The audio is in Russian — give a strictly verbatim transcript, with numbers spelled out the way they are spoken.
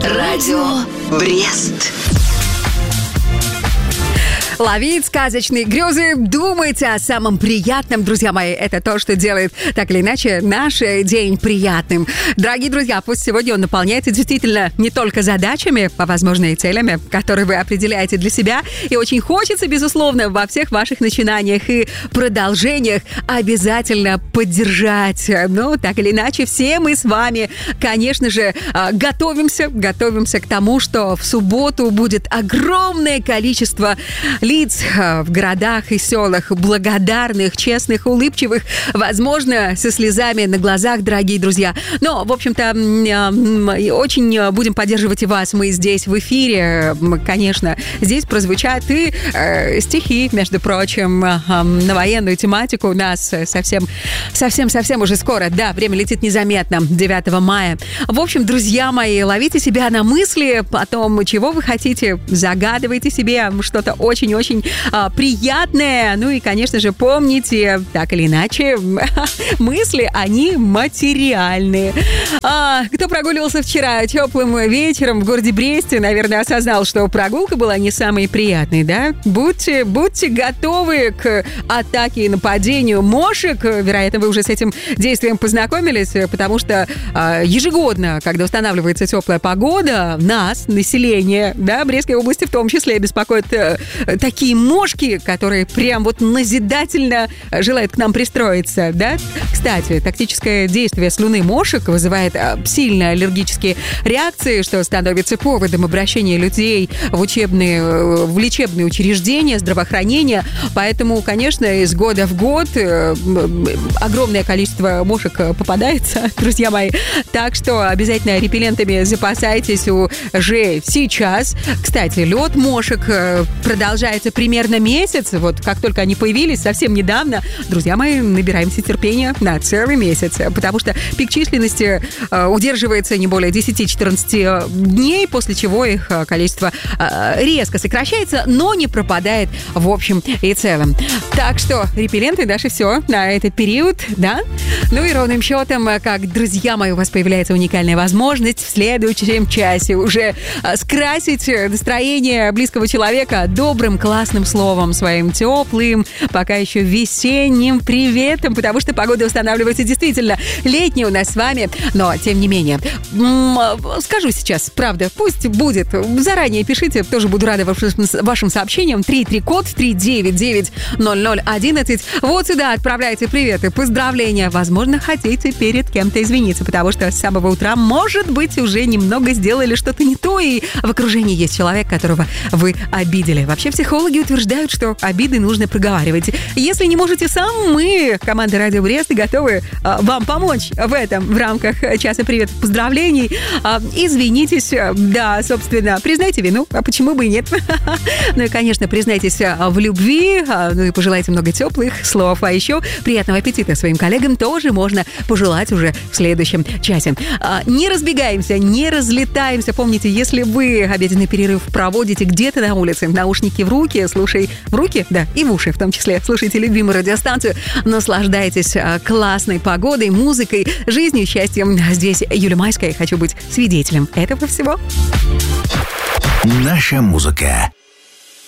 Радио Брест. Ловить сказочные грезы, думайте о самом приятном, друзья мои. Это то, что делает, так или иначе, наш день приятным. Дорогие друзья, пусть сегодня он наполняется действительно не только задачами, а, возможно, и целями, которые вы определяете для себя. И очень хочется, безусловно, во всех ваших начинаниях и продолжениях обязательно поддержать. Ну, так или иначе, все мы с вами, конечно же, готовимся, готовимся к тому, что в субботу будет огромное количество лиц в городах и селах, благодарных, честных, улыбчивых, возможно, со слезами на глазах, дорогие друзья. Но, в общем-то, очень будем поддерживать и вас. Мы здесь в эфире, конечно, здесь прозвучат и э, стихи, между прочим, э, на военную тематику у нас совсем, совсем-совсем уже скоро. Да, время летит незаметно, девятого мая. В общем, друзья мои, ловите себя на мысли о том, чего вы хотите, загадывайте себе что-то очень-очень очень а, приятное. Ну и, конечно же, помните, так или иначе, мысли, они материальные. А, кто прогуливался вчера теплым вечером в городе Бресте, наверное, осознал, что прогулка была не самой приятной, да? Будьте, будьте готовы к атаке и нападению мошек. Вероятно, вы уже с этим действием познакомились, потому что а, ежегодно, когда устанавливается теплая погода, нас, население, да, Брестской области в том числе, беспокоит а, такие мошки, которые прям вот назидательно желают к нам пристроиться, да? Кстати, тактическое действие слюны мошек вызывает сильные аллергические реакции, что становится поводом обращения людей в учебные, в лечебные учреждения, здравоохранения. Поэтому, конечно, из года в год огромное количество мошек попадается, друзья мои. Так что обязательно репеллентами запасайтесь уже сейчас. Кстати, лед мошек продолжается примерно месяц. Вот как только они появились совсем недавно, друзья мои, набираемся терпения на целый месяц, потому что пик численности э, удерживается не более десять-четырнадцать дней, после чего их количество э, резко сокращается, но не пропадает в общем и целом. Так что репелленты, даже все на этот период, да? Ну и ровным счетом, как, друзья мои, у вас появляется уникальная возможность в следующем часе уже э, скрасить настроение близкого человека добрым, классным словом, своим теплым, пока еще весенним приветом, потому что погода устанавливается действительно летняя у нас с вами, но тем не менее, скажу сейчас, правда, пусть будет, заранее пишите, тоже буду рада вашим, вашим сообщениям, три три код три девять девять ноль ноль одиннадцать, вот сюда отправляйте приветы, поздравления, возможно, хотите перед кем-то извиниться, потому что с самого утра, может быть, уже немного сделали что-то не то, и в окружении есть человек, которого вы обидели. Вообще, психологи утверждают, что обиды нужно проговаривать. Если не можете сам, мы, команда Радио Брест, готовы а, вам помочь в этом в рамках часа приветов, поздравлений. А, извинитесь, да, собственно, признайте вину, а почему бы и нет? Ну и, конечно, признайтесь в любви, а, ну и пожелайте много теплых слов. А еще приятного аппетита своим коллегам тоже можно пожелать уже в следующем часе. А, не разбегаемся, не разлетаемся. Помните, если вы обеденный перерыв проводите где-то на улице, наушники в руки, слушай в руки, да, и в уши в том числе. Слушайте любимую радиостанцию, наслаждайтесь классной погодой, музыкой, жизнью, счастьем. Здесь Юля Майская, хочу быть свидетелем этого всего. Наша музыка.